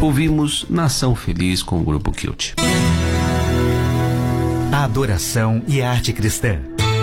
Ouvimos Nação Feliz com o Grupo Kilt. A adoração e a arte cristã.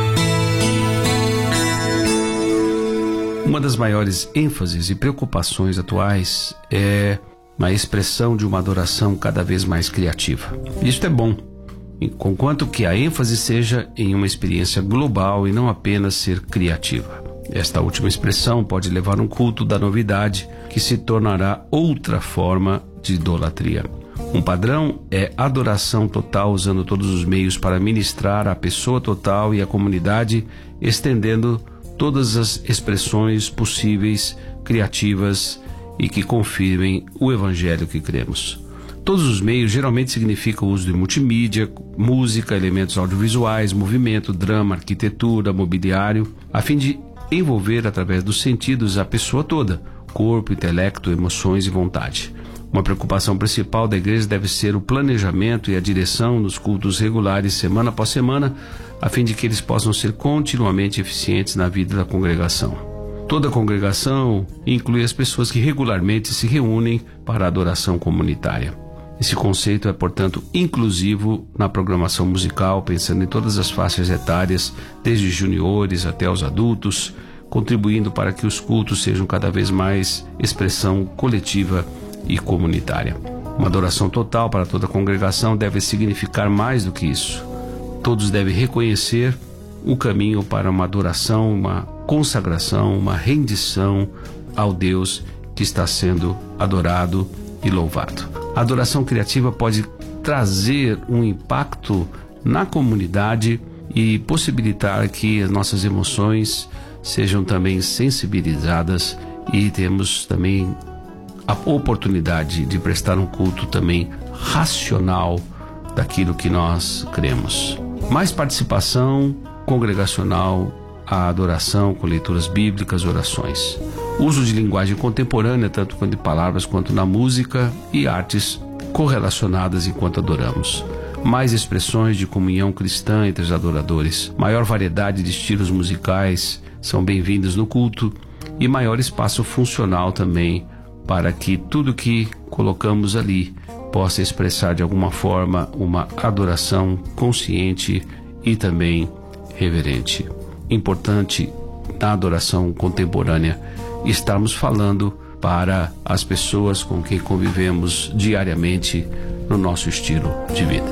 Uma das maiores ênfases e preocupações atuais é na expressão de uma adoração cada vez mais criativa. Isto é bom, conquanto que a ênfase seja em uma experiência global e não apenas ser criativa. Esta última expressão pode levar um culto da novidade que se tornará outra forma de idolatria. Um padrão é adoração total, usando todos os meios para ministrar a pessoa total e a comunidade, estendendo todas as expressões possíveis, criativas e que confirmem o evangelho que cremos. Todos os meios geralmente significam o uso de multimídia, música, elementos audiovisuais, movimento, drama, arquitetura, mobiliário, a fim de envolver através dos sentidos a pessoa toda, corpo, intelecto, emoções e vontade. Uma preocupação principal da igreja deve ser o planejamento e a direção nos cultos regulares, semana após semana, a fim de que eles possam ser continuamente eficientes na vida da congregação. Toda congregação inclui as pessoas que regularmente se reúnem para a adoração comunitária. Esse conceito é, portanto, inclusivo na programação musical, pensando em todas as faixas etárias, desde juniores até os adultos, contribuindo para que os cultos sejam cada vez mais expressão coletiva e comunitária. Uma adoração total para toda a congregação deve significar mais do que isso. Todos devem reconhecer o caminho para uma adoração, uma consagração, uma rendição ao Deus que está sendo adorado e louvado. A adoração criativa pode trazer um impacto na comunidade e possibilitar que as nossas emoções sejam também sensibilizadas e temos também a oportunidade de prestar um culto também racional daquilo que nós cremos. Mais participação congregacional, a adoração com leituras bíblicas, orações. Uso de linguagem contemporânea, tanto de palavras quanto na música e artes correlacionadas enquanto adoramos. Mais expressões de comunhão cristã entre os adoradores. Maior variedade de estilos musicais são bem-vindos no culto e maior espaço funcional também para que tudo que colocamos ali possa expressar de alguma forma uma adoração consciente e também reverente. Importante na adoração contemporânea estarmos falando para as pessoas com quem convivemos diariamente no nosso estilo de vida.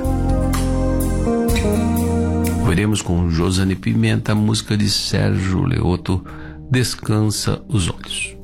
Veremos com Josane Pimenta a música de Sérgio Leoto, Descansa os Olhos.